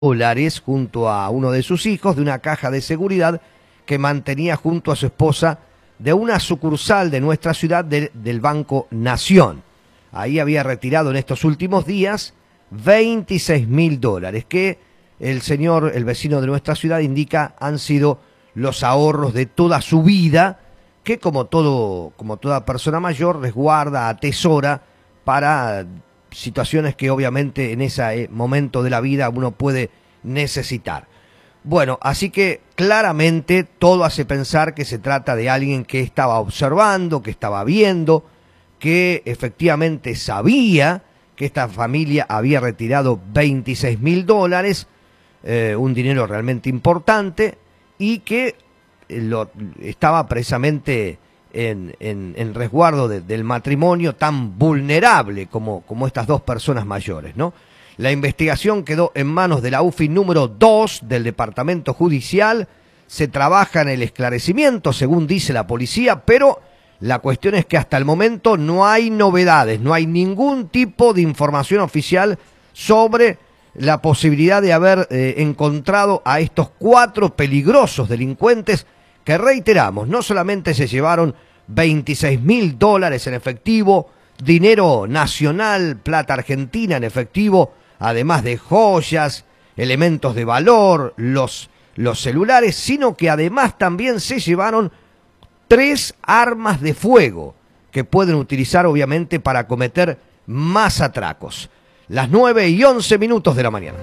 dólares junto a uno de sus hijos de una caja de seguridad que mantenía junto a su esposa de una sucursal de nuestra ciudad del Banco Nación. Ahí había retirado en estos últimos días 26.000 dólares que el vecino de nuestra ciudad indica han sido los ahorros de toda su vida, que como toda persona mayor resguarda, atesora para situaciones que obviamente en ese momento de la vida uno puede necesitar. Bueno, así que claramente todo hace pensar que se trata de alguien que estaba observando, que estaba viendo, que efectivamente sabía que esta familia había retirado 26.000 dólares, un dinero realmente importante, y que estaba precisamente en resguardo del matrimonio tan vulnerable como estas dos personas mayores, ¿no? La investigación quedó en manos de la UFI número 2 del Departamento Judicial. Se trabaja en el esclarecimiento, según dice la policía, pero la cuestión es que hasta el momento no hay novedades, no hay ningún tipo de información oficial sobre la posibilidad de haber encontrado a estos 4 peligrosos delincuentes que, reiteramos, no solamente se llevaron 26.000 dólares en efectivo, dinero nacional, plata argentina en efectivo, además de joyas, elementos de valor, los celulares, sino que además también se llevaron 3 armas de fuego que pueden utilizar obviamente para cometer más atracos. Las 9:11 de la mañana.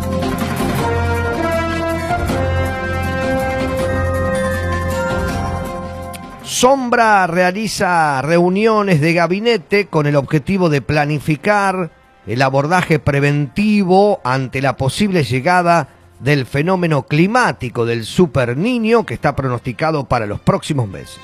Sombra realiza reuniones de gabinete con el objetivo de planificar el abordaje preventivo ante la posible llegada del fenómeno climático del Super Niño que está pronosticado para los próximos meses.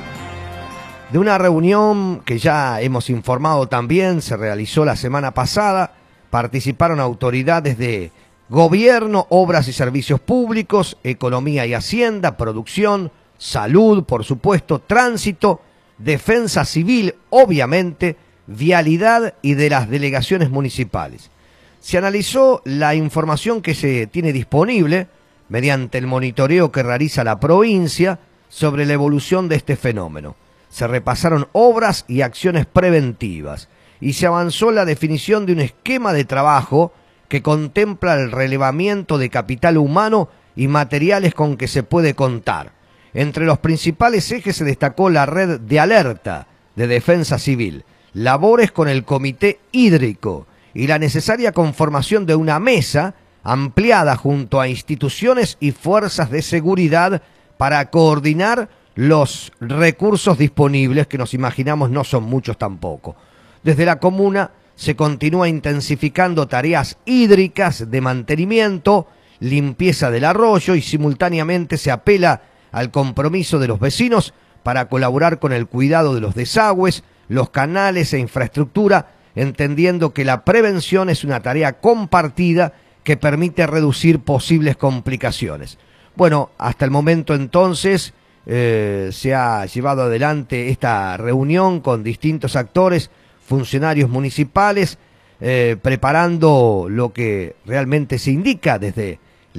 De una reunión que ya hemos informado también, se realizó la semana pasada, participaron autoridades de gobierno, obras y servicios públicos, economía y hacienda, producción, salud, por supuesto, tránsito, defensa civil, obviamente, vialidad y de las delegaciones municipales. Se analizó la información que se tiene disponible mediante el monitoreo que realiza la provincia sobre la evolución de este fenómeno. Se repasaron obras y acciones preventivas y se avanzó la definición de un esquema de trabajo que contempla el relevamiento de capital humano y materiales con que se puede contar. Entre los principales ejes se destacó la red de alerta de defensa civil, labores con el comité hídrico y la necesaria conformación de una mesa ampliada junto a instituciones y fuerzas de seguridad para coordinar los recursos disponibles, que nos imaginamos no son muchos tampoco. Desde la comuna se continúa intensificando tareas hídricas de mantenimiento, limpieza del arroyo y simultáneamente se apela al compromiso de los vecinos para colaborar con el cuidado de los desagües, los canales e infraestructura, entendiendo que la prevención es una tarea compartida que permite reducir posibles complicaciones. Bueno, hasta el momento entonces se ha llevado adelante esta reunión con distintos actores, funcionarios municipales, preparando lo que realmente se indica desde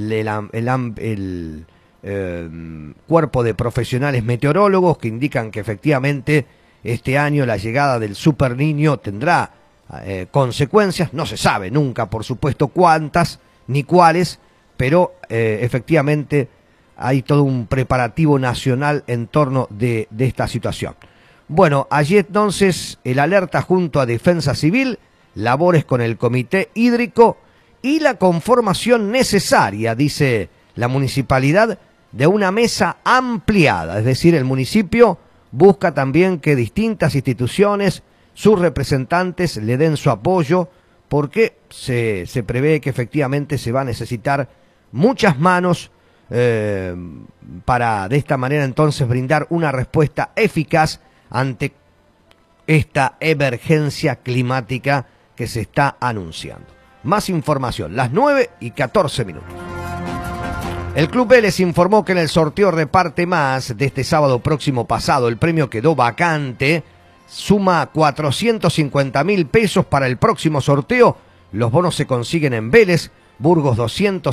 el cuerpo de profesionales meteorólogos que indican que efectivamente este año la llegada del Super Niño tendrá consecuencias. No se sabe nunca, por supuesto, cuántas ni cuáles, pero efectivamente hay todo un preparativo nacional en torno de esta situación. Bueno, allí entonces el alerta junto a Defensa Civil, labores con el comité hídrico y la conformación necesaria, dice la municipalidad, de una mesa ampliada, es decir, el municipio busca también que distintas instituciones, sus representantes le den su apoyo, porque se prevé que efectivamente se va a necesitar muchas manos para de esta manera entonces brindar una respuesta eficaz ante esta emergencia climática que se está anunciando. Más información, las 9:14. El Club Vélez informó que en el sorteo Reparte Más de este sábado próximo pasado el premio quedó vacante, suma 450.000 pesos para el próximo sorteo. Los bonos se consiguen en Vélez, Burgos 200.